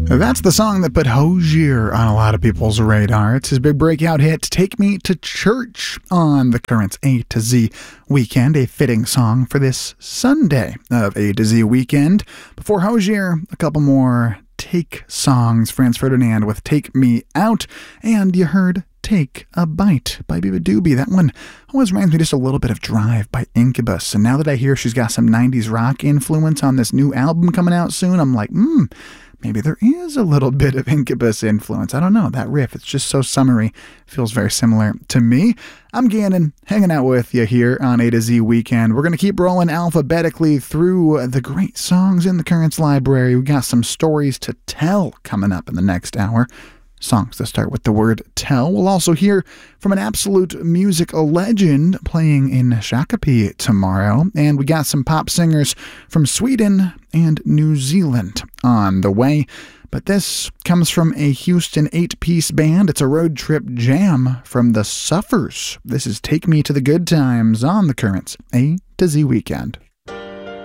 That's the song that put Hozier on a lot of people's radar. It's his big breakout hit, Take Me to Church, on the Currents A to Z Weekend, a fitting song for this Sunday of A to Z Weekend. Before Hozier, a couple more Take songs. Franz Ferdinand with Take Me Out, and you heard Take a Bite by Biba Doobie. That one always reminds me just a little bit of Drive by Incubus, and now that I hear she's got some 90s rock influence on this new album coming out soon, I'm like, maybe there is a little bit of Incubus influence. I don't know. That riff, it's just so summery. Feels very similar to me. I'm Gannon, hanging out with you here on A to Z Weekend. We're going to keep rolling alphabetically through the great songs in the Currents library. We got some stories to tell coming up in the next hour. Songs that start with the word tell. We'll also hear from an absolute music legend playing in Shakopee tomorrow. And we got some pop singers from Sweden and New Zealand on the way. But this comes from a Houston 8-piece band. It's a road trip jam from the Suffers. This is Take Me to the Good Times on the Currents A to Z Weekend.